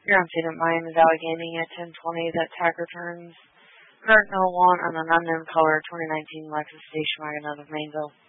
You're on Student Miami Valley Gaming at 1020. That tag returns current 01 on an unknown color 2019 Lexus station wagon out of Mainville.